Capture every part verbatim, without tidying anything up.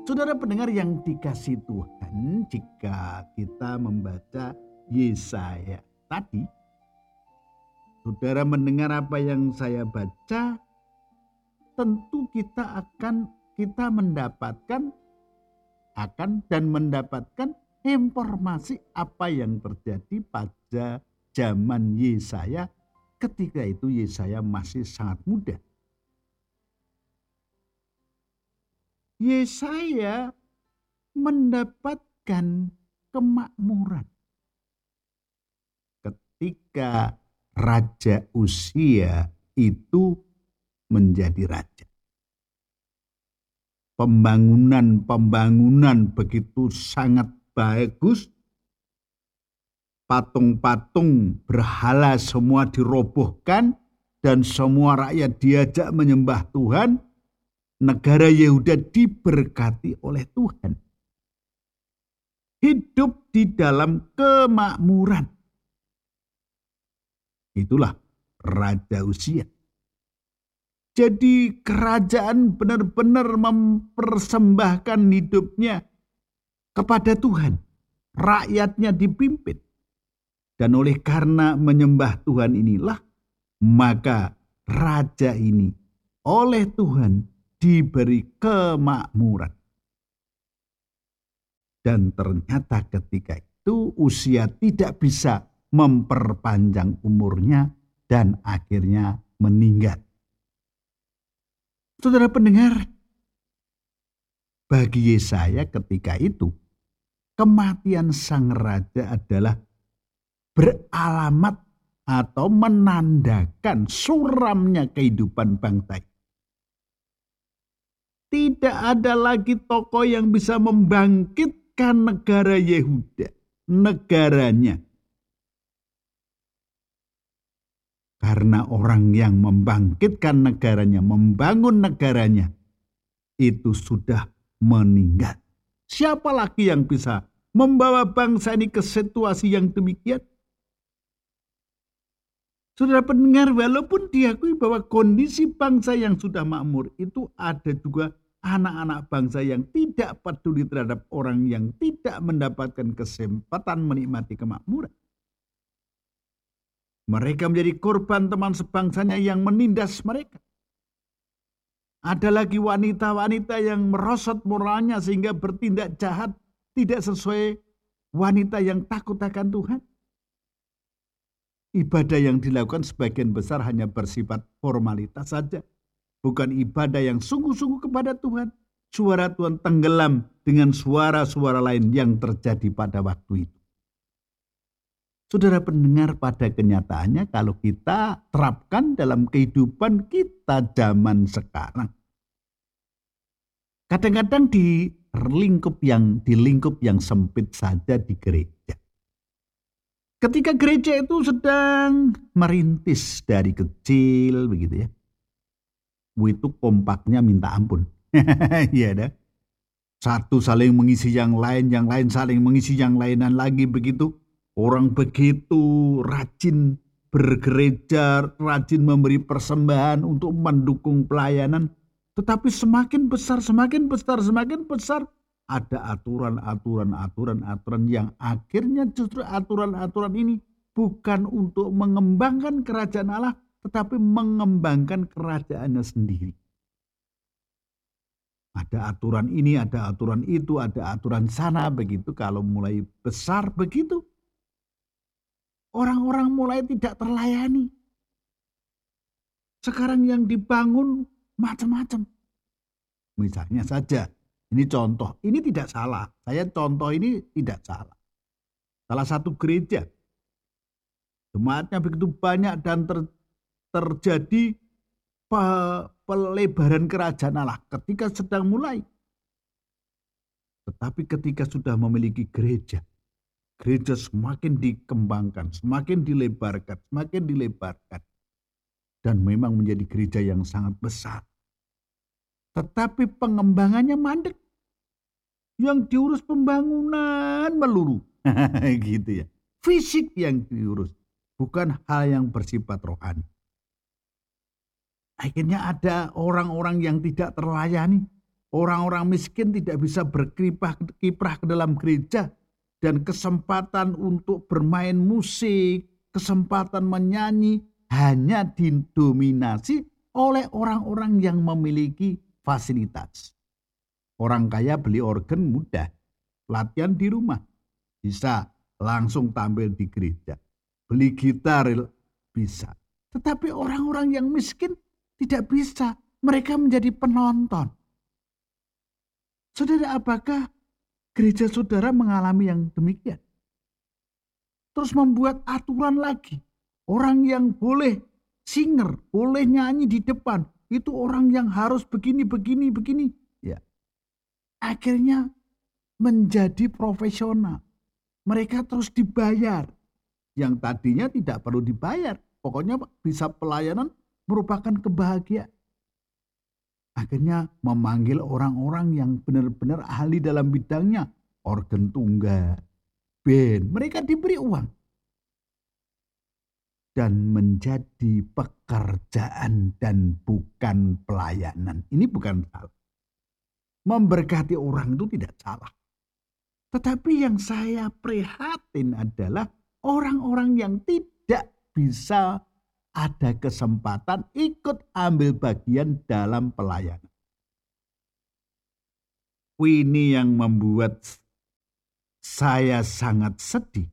Saudara pendengar yang dikasihi Tuhan, jika kita membaca Yesaya tadi, saudara mendengar apa yang saya baca, tentu kita akan kita mendapatkan akan dan mendapatkan informasi apa yang terjadi pada zaman Yesaya ketika itu Yesaya masih sangat muda. Yesaya mendapatkan kemakmuran ketika Raja Uzia itu menjadi raja. Pembangunan-pembangunan begitu sangat bagus. Patung-patung berhala semua dirobohkan dan semua rakyat diajak menyembah Tuhan. Negara Yehuda diberkati oleh Tuhan. Hidup di dalam kemakmuran. Itulah Raja Uzia. Jadi kerajaan benar-benar mempersembahkan hidupnya kepada Tuhan. Rakyatnya dipimpin. Dan oleh karena menyembah Tuhan inilah, maka raja ini oleh Tuhan diberi kemakmuran. Dan ternyata ketika itu Uzia tidak bisa memperpanjang umurnya dan akhirnya meninggal. Saudara pendengar, bagi Yesaya ketika itu, kematian sang raja adalah beralamat atau menandakan suramnya kehidupan bangsa. Tidak ada lagi tokoh yang bisa membangkitkan negara Yehuda, negaranya. Karena orang yang membangkitkan negaranya, membangun negaranya, itu sudah meninggal. Siapa lagi yang bisa membawa bangsa ini ke situasi yang demikian? Saudara pendengar, walaupun diakui bahwa kondisi bangsa yang sudah makmur itu ada juga anak-anak bangsa yang tidak peduli terhadap orang yang tidak mendapatkan kesempatan menikmati kemakmuran. Mereka menjadi korban teman sebangsanya yang menindas mereka. Ada lagi wanita-wanita yang merosot moralnya sehingga bertindak jahat tidak sesuai wanita yang takut akan Tuhan. Ibadah yang dilakukan sebagian besar hanya bersifat formalitas saja. Bukan ibadah yang sungguh-sungguh kepada Tuhan. Suara Tuhan tenggelam dengan suara-suara lain yang terjadi pada waktu itu. Saudara pendengar, pada kenyataannya kalau kita terapkan dalam kehidupan kita zaman sekarang. Kadang-kadang di lingkup yang di lingkup yang sempit saja di gereja. Ketika gereja itu sedang merintis dari kecil begitu ya. Itu kompaknya minta ampun. Iya dah. Satu saling mengisi yang lain, yang lain saling mengisi yang lainan lagi begitu. Orang begitu rajin bergereja, rajin memberi persembahan untuk mendukung pelayanan. Tetapi semakin besar, semakin besar, semakin besar. Ada aturan-aturan, aturan-aturan yang akhirnya justru aturan-aturan ini bukan untuk mengembangkan kerajaan Allah, tetapi mengembangkan kerajaannya sendiri. Ada aturan ini, ada aturan itu, ada aturan sana, begitu. Kalau mulai besar begitu, orang-orang mulai tidak terlayani. Sekarang yang dibangun macam-macam. Misalnya saja, ini contoh, ini tidak salah. Saya contoh ini tidak salah. Salah satu gereja, jemaatnya begitu banyak dan ter, terjadi pe, pelebaran kerajaan Allah ketika sedang mulai. Tetapi ketika sudah memiliki gereja, gereja semakin dikembangkan, semakin dilebarkan, semakin dilebarkan. Dan memang menjadi gereja yang sangat besar. Tetapi pengembangannya mandek. Yang diurus pembangunan melulu. Gitu ya. Fisik yang diurus. Bukan hal yang bersifat rohani. Akhirnya ada orang-orang yang tidak terlayani. Orang-orang miskin tidak bisa berkiprah kiprah ke dalam gereja, dan kesempatan untuk bermain musik, kesempatan menyanyi hanya didominasi oleh orang-orang yang memiliki fasilitas. Orang kaya beli organ mudah, latihan di rumah, bisa langsung tampil di gereja. Beli gitar bisa. Tetapi orang-orang yang miskin tidak bisa, mereka menjadi penonton. Saudara, apakah gereja saudara mengalami yang demikian? Terus membuat aturan lagi. Orang yang boleh singer, boleh nyanyi di depan, itu orang yang harus begini, begini, begini. Ya. Akhirnya menjadi profesional. Mereka terus dibayar. Yang tadinya tidak perlu dibayar. Pokoknya bisa pelayanan merupakan kebahagiaan. Akhirnya memanggil orang-orang yang benar-benar ahli dalam bidangnya. Organ tunggal, band, mereka diberi uang. Dan menjadi pekerjaan dan bukan pelayanan. Ini bukan salah. Memberkati orang itu tidak salah. Tetapi yang saya prihatin adalah orang-orang yang tidak bisa ada kesempatan ikut ambil bagian dalam pelayanan. Ini yang membuat saya sangat sedih.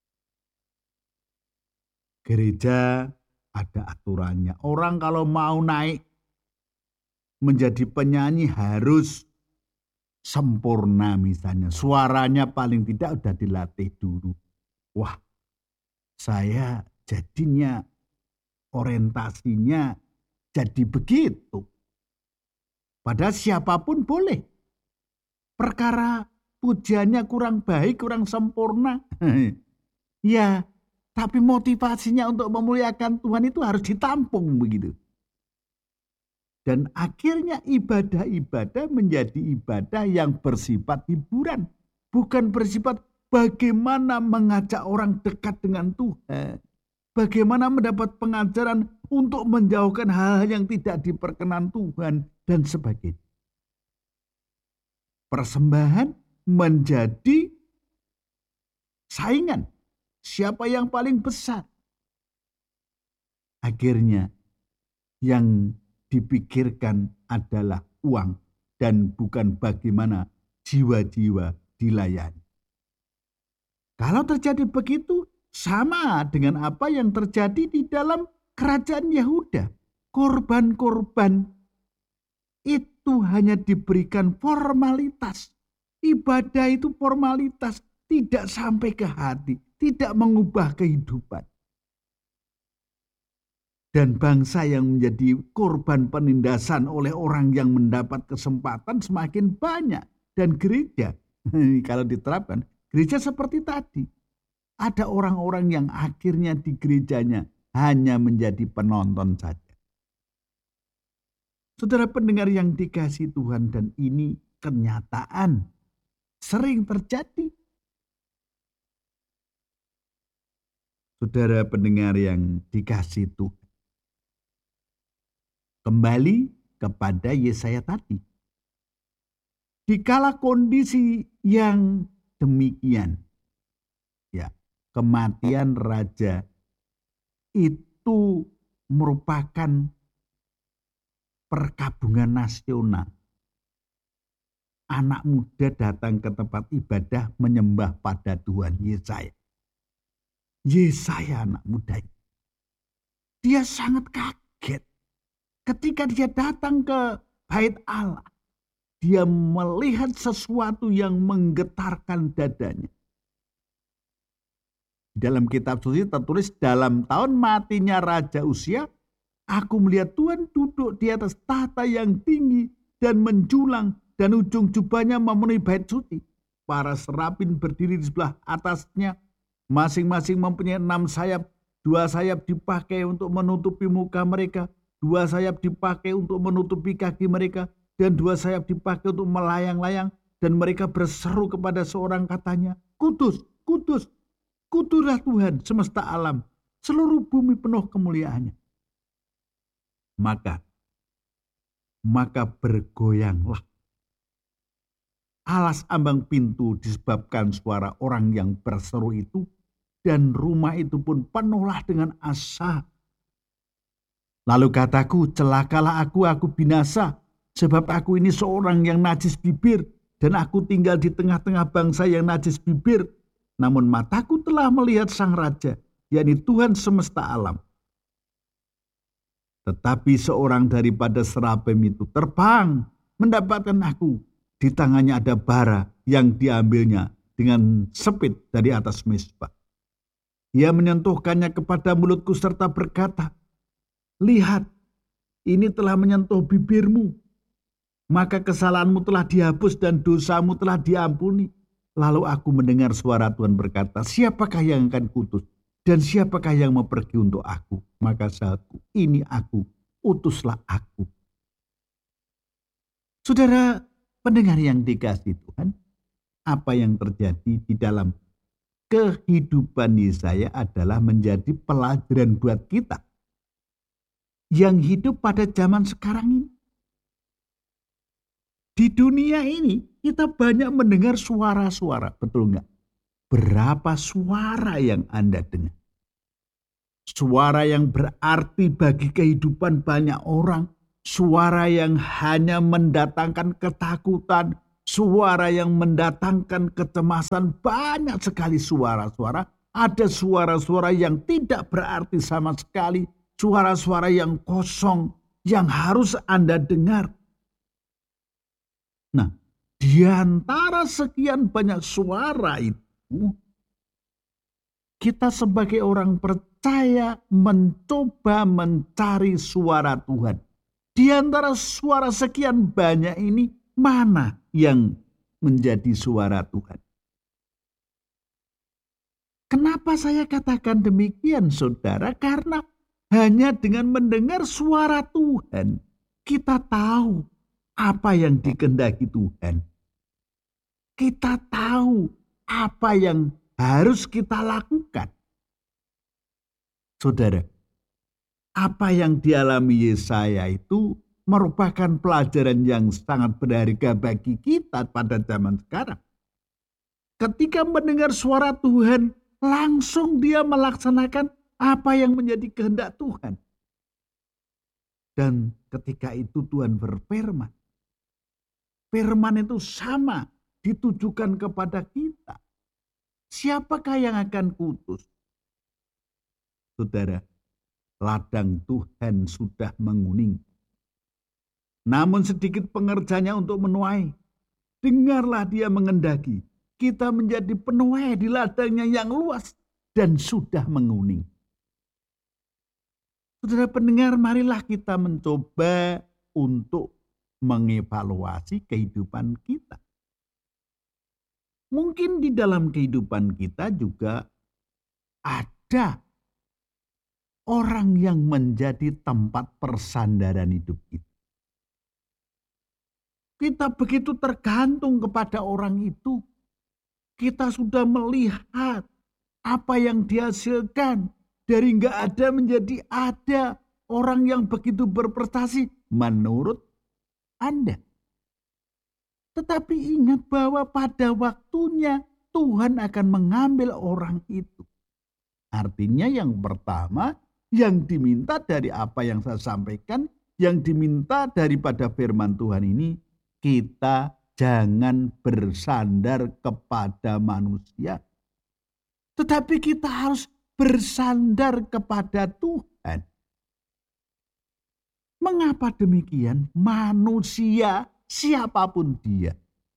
Gereja ada aturannya. Orang kalau mau naik menjadi penyanyi harus sempurna misalnya. Suaranya paling tidak udah dilatih dulu. Wah, saya jadinya orientasinya jadi begitu. Padahal siapapun boleh. Perkara pujiannya kurang baik, kurang sempurna. Ya, tapi motivasinya untuk memuliakan Tuhan itu harus ditampung begitu. Dan akhirnya ibadah-ibadah menjadi ibadah yang bersifat hiburan. Bukan bersifat bagaimana mengajak orang dekat dengan Tuhan. Bagaimana mendapat pengajaran untuk menjauhkan hal-hal yang tidak diperkenan Tuhan dan sebagainya. Persembahan menjadi saingan. Siapa yang paling besar? Akhirnya yang dipikirkan adalah uang dan bukan bagaimana jiwa-jiwa dilayani. Kalau terjadi begitu, sama dengan apa yang terjadi di dalam kerajaan Yehuda. Korban-korban itu hanya diberikan formalitas. Ibadah itu formalitas, tidak sampai ke hati, tidak mengubah kehidupan. Dan bangsa yang menjadi korban penindasan oleh orang yang mendapat kesempatan semakin banyak. Dan gereja, kalau diterapkan, gereja seperti tadi. Ada orang-orang yang akhirnya di gerejanya hanya menjadi penonton saja. Saudara pendengar yang dikasihi Tuhan, dan ini kenyataan sering terjadi. Saudara pendengar yang dikasihi Tuhan, kembali kepada Yesaya tadi. Dikala kondisi yang demikian, ya, kematian raja itu merupakan perkabungan nasional. Anak muda datang ke tempat ibadah menyembah pada Tuhan. Yesaya. Yesaya anak muda. Dia sangat kaget. Ketika dia datang ke bait Allah, dia melihat sesuatu yang menggetarkan dadanya. Dalam kitab suci tertulis, dalam tahun matinya Raja Uzia, aku melihat Tuhan duduk di atas tahta yang tinggi dan menjulang, dan ujung jubahnya memenuhi bait suci. Para serafin berdiri di sebelah atasnya, masing-masing mempunyai enam sayap. Dua sayap dipakai untuk menutupi muka mereka, dua sayap dipakai untuk menutupi kaki mereka, dan dua sayap dipakai untuk melayang-layang. Dan mereka berseru kepada seorang, katanya, Kudus, Kudus, Kuduslah Tuhan semesta alam, seluruh bumi penuh kemuliaannya. Maka, maka bergoyanglah alas ambang pintu disebabkan suara orang yang berseru itu, dan rumah itu pun penuhlah dengan asap. Lalu kataku, celakalah aku, aku binasa, sebab aku ini seorang yang najis bibir, dan aku tinggal di tengah-tengah bangsa yang najis bibir. Namun mataku telah melihat Sang Raja, yakni Tuhan semesta alam. Tetapi seorang daripada serafim itu terbang mendapatkan aku. Di tangannya ada bara yang diambilnya dengan sepit dari atas mezbah. Ia menyentuhkannya kepada mulutku serta berkata, lihat, ini telah menyentuh bibirmu. Maka kesalahanmu telah dihapus dan dosamu telah diampuni. Lalu aku mendengar suara Tuhan berkata, siapakah yang akan kuutus? Dan siapakah yang mau pergi untuk aku? Maka sahabatku, ini aku, utuslah aku. Saudara pendengar yang dikasihi Tuhan, apa yang terjadi di dalam kehidupan Yesaya adalah menjadi pelajaran buat kita yang hidup pada zaman sekarang ini. Di dunia ini kita banyak mendengar suara-suara, betul nggak? Berapa suara yang Anda dengar? Suara yang berarti bagi kehidupan banyak orang, suara yang hanya mendatangkan ketakutan, suara yang mendatangkan kecemasan, banyak sekali suara-suara. Ada suara-suara yang tidak berarti sama sekali, suara-suara yang kosong yang harus Anda dengar. Nah, di antara sekian banyak suara itu, kita sebagai orang percaya mencoba mencari suara Tuhan. Di antara suara sekian banyak ini, mana yang menjadi suara Tuhan? Kenapa saya katakan demikian, saudara? Karena hanya dengan mendengar suara Tuhan, kita tahu apa yang dikehendaki Tuhan. Kita tahu apa yang harus kita lakukan. Saudara, apa yang dialami Yesaya itu merupakan pelajaran yang sangat berharga bagi kita pada zaman sekarang. Ketika mendengar suara Tuhan, langsung dia melaksanakan apa yang menjadi kehendak Tuhan. Dan ketika itu Tuhan berfirman. Firman itu sama ditujukan kepada kita. Siapakah yang akan kuutus? Saudara, ladang Tuhan sudah menguning. Namun sedikit pengerjanya untuk menuai. Dengarlah dia mengendaki. Kita menjadi penuai di ladangnya yang luas dan sudah menguning. Saudara pendengar, marilah kita mencoba untuk mengevaluasi kehidupan kita. Mungkin di dalam kehidupan kita juga ada orang yang menjadi tempat persandaran hidup kita. Kita begitu tergantung kepada orang itu. Kita sudah melihat apa yang dihasilkan. Dari nggak ada menjadi ada. Orang yang begitu berprestasi menurut Anda. Tetapi ingat bahwa pada waktunya Tuhan akan mengambil orang itu. Artinya yang pertama, yang diminta dari apa yang saya sampaikan, yang diminta daripada firman Tuhan ini, kita jangan bersandar kepada manusia. Tetapi kita harus bersandar kepada Tuhan. Mengapa demikian? Manusia, siapapun dia,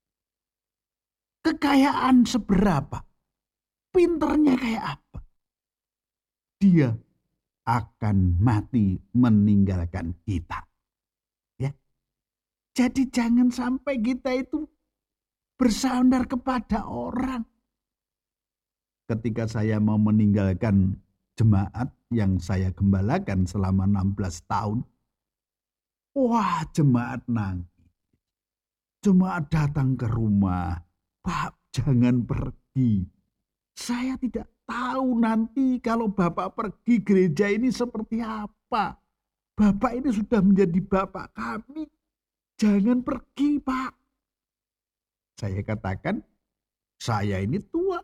kekayaan seberapa, pinternya kayak apa, dia akan mati meninggalkan kita. Ya. Jadi jangan sampai kita itu bersandar kepada orang. Ketika saya mau meninggalkan jemaat yang saya gembalakan selama enam belas tahun, wah, jemaat nangis. Jemaat datang ke rumah. Pak, jangan pergi. Saya tidak tahu nanti kalau Bapak pergi gereja ini seperti apa. Bapak ini sudah menjadi Bapak kami. Jangan pergi, Pak. Saya katakan, saya ini tua.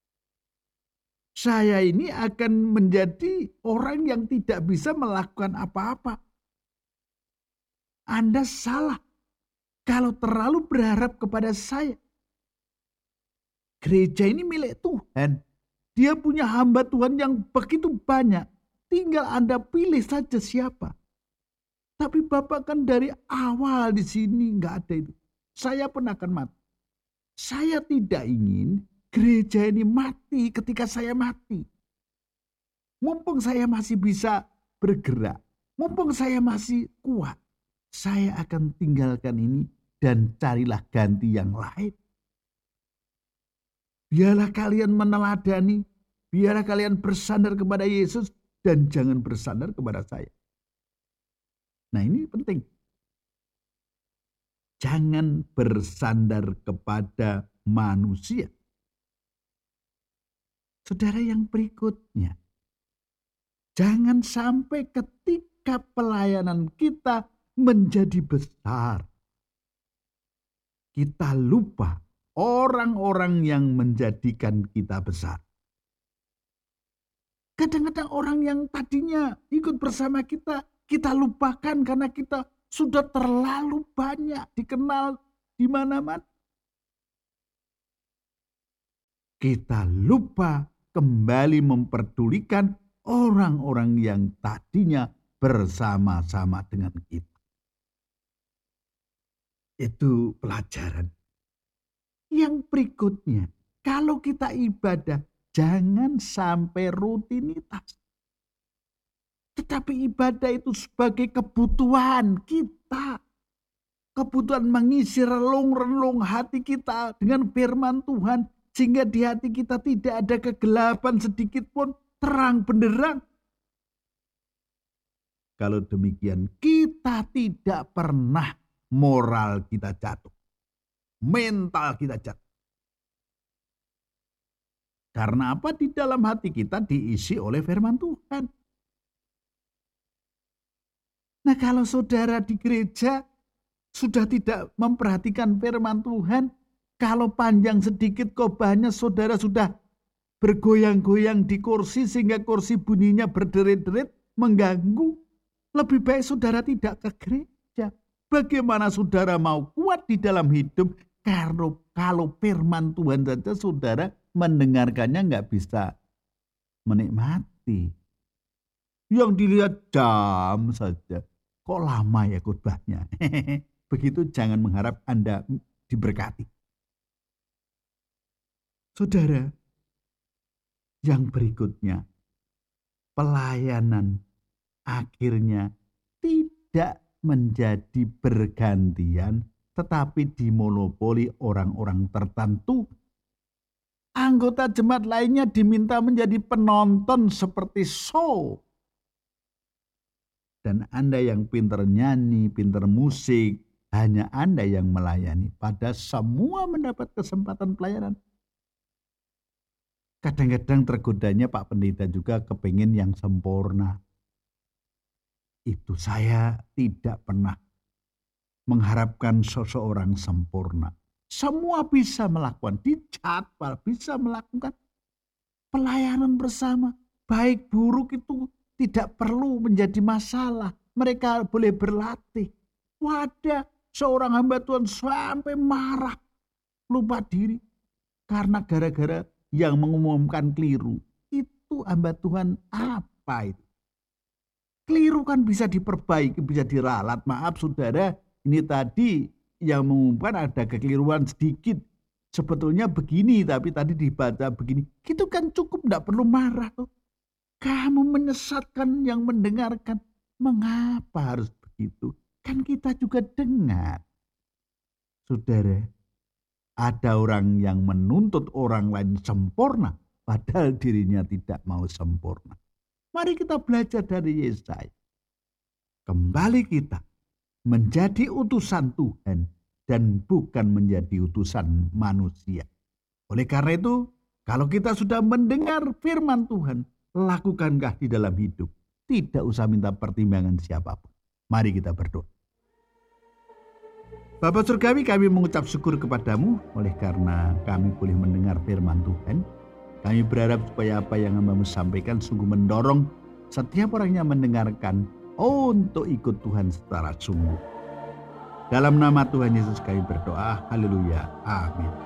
Saya ini akan menjadi orang yang tidak bisa melakukan apa-apa. Anda salah kalau terlalu berharap kepada saya. Gereja ini milik Tuhan. Dia punya hamba Tuhan yang begitu banyak. Tinggal Anda pilih saja siapa. Tapi Bapak kan dari awal di sini nggak ada itu. Saya pun akan mati. Saya tidak ingin gereja ini mati ketika saya mati. Mumpung saya masih bisa bergerak. Mumpung saya masih kuat. Saya akan tinggalkan ini dan carilah ganti yang lain. Biarlah kalian meneladani. Biarlah kalian bersandar kepada Yesus dan jangan bersandar kepada saya. Nah, ini penting. Jangan bersandar kepada manusia. Saudara, yang berikutnya, jangan sampai ketika pelayanan kita menjadi besar, kita lupa orang-orang yang menjadikan kita besar. Kadang-kadang orang yang tadinya ikut bersama kita, kita lupakan karena kita sudah terlalu banyak dikenal di mana-mana. Kita lupa kembali memperdulikan orang-orang yang tadinya bersama-sama dengan kita. Itu pelajaran. Yang berikutnya, kalau kita ibadah, jangan sampai rutinitas. Tetapi ibadah itu sebagai kebutuhan kita. Kebutuhan mengisi relung-relung hati kita dengan firman Tuhan. Sehingga di hati kita tidak ada kegelapan sedikit pun, terang benderang. Kalau demikian, kita tidak pernah moral kita jatuh. Mental kita jatuh. Karena apa? Di dalam hati kita diisi oleh firman Tuhan. Nah, kalau saudara di gereja sudah tidak memperhatikan firman Tuhan, kalau panjang sedikit khotbahnya saudara sudah bergoyang-goyang di kursi sehingga kursi bunyinya berderit-derit mengganggu, lebih baik saudara tidak ke gereja. Bagaimana saudara mau kuat di dalam hidup kalau, kalau firman Tuhan saja saudara mendengarkannya nggak bisa menikmati. Yang dilihat jam saja. Kok lama ya khotbahnya? Begitu jangan mengharap Anda diberkati. Saudara, yang berikutnya, pelayanan akhirnya tidak menjadi bergantian, tetapi dimonopoli orang-orang tertentu. Anggota jemaat lainnya diminta menjadi penonton seperti show. Dan Anda yang pintar nyanyi, pintar musik, hanya Anda yang melayani. Pada semua mendapat kesempatan pelayanan. Kadang-kadang tergodanya Pak Pendeta juga kepingin yang sempurna. Itu saya tidak pernah mengharapkan seseorang sempurna. Semua bisa melakukan, dijadwal, bisa melakukan pelayanan bersama. Baik buruk itu tidak perlu menjadi masalah. Mereka boleh berlatih. Wadah, seorang hamba Tuhan sampai marah, lupa diri. Karena gara-gara yang mengumumkan keliru. Itu hamba Tuhan apa itu? Keliru kan bisa diperbaiki, bisa diralat. Maaf saudara, ini tadi yang mengumumkan ada kekeliruan sedikit. Sebetulnya begini, tapi tadi dibaca begini. Itu kan cukup, tidak perlu marah tuh. Kamu menyesatkan yang mendengarkan. Mengapa harus begitu? Kan kita juga dengar. Saudara, ada orang yang menuntut orang lain sempurna, padahal dirinya tidak mau sempurna. Mari kita belajar dari Yesaya. Kembali kita menjadi utusan Tuhan dan bukan menjadi utusan manusia. Oleh karena itu, kalau kita sudah mendengar firman Tuhan, lakukankah di dalam hidup. Tidak usah minta pertimbangan siapapun. Mari kita berdoa. Bapa Surgawi, kami mengucap syukur kepadamu oleh karena kami boleh mendengar firman Tuhan. Kami berharap supaya apa yang Hamba-Mu sampaikan sungguh mendorong setiap orang yang mendengarkan untuk ikut Tuhan secara sungguh. Dalam nama Tuhan Yesus kami berdoa. Haleluya. Amin.